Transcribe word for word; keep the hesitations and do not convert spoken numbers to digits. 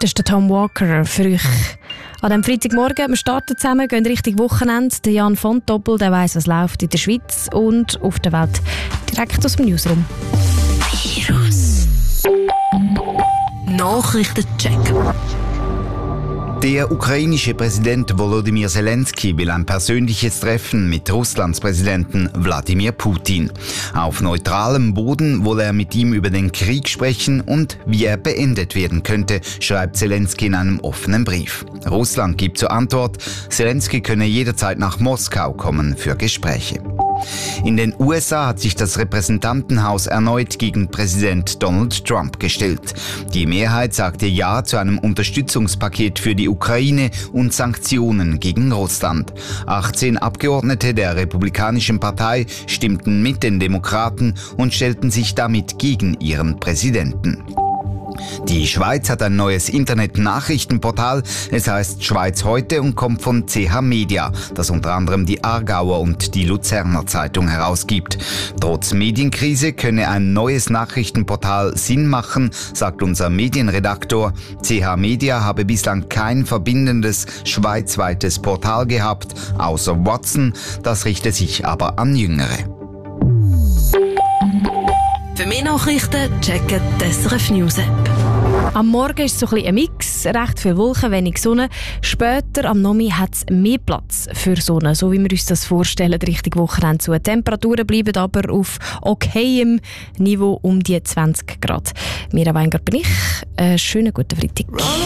Das ist der Tom Walker für euch. An diesem Freitagmorgen, wir starten zusammen, gehen Richtung Wochenende. Der Jan von Doppel, der weiss, was läuft in der Schweiz und auf der Welt. Direkt aus dem Newsroom. Virus. Nachrichtencheck. Der ukrainische Präsident Volodymyr Zelensky will ein persönliches Treffen mit Russlands Präsidenten Wladimir Putin. Auf neutralem Boden wolle er mit ihm über den Krieg sprechen und wie er beendet werden könnte, schreibt Zelensky in einem offenen Brief. Russland gibt zur Antwort, Zelensky könne jederzeit nach Moskau kommen für Gespräche. In den U S A hat sich das Repräsentantenhaus erneut gegen Präsident Donald Trump gestellt. Die Mehrheit sagte Ja zu einem Unterstützungspaket für die Ukraine und Sanktionen gegen Russland. achtzehn Abgeordnete der Republikanischen Partei stimmten mit den Demokraten und stellten sich damit gegen ihren Präsidenten. Die Schweiz hat ein neues Internet-Nachrichtenportal. Es heißt Schweiz heute und kommt von C H Media, das unter anderem die Aargauer und die Luzerner Zeitung herausgibt. Trotz Medienkrise könne ein neues Nachrichtenportal Sinn machen, sagt unser Medienredaktor. C H Media habe bislang kein verbindendes schweizweites Portal gehabt, außer Watson. Das richte sich aber an Jüngere. Für mehr Nachrichten checken die S R F News App. Am Morgen ist so ein bisschen ein Mix, recht viel Wolken, wenig Sonne. Später am Nomi hat es mehr Platz für Sonne, so wie wir uns das vorstellen, Richtung Wochenende zu. Die Temperaturen bleiben aber auf okayem Niveau um die zwanzig Grad. Mira Weingart bin ich. Einen schönen guten Freitag.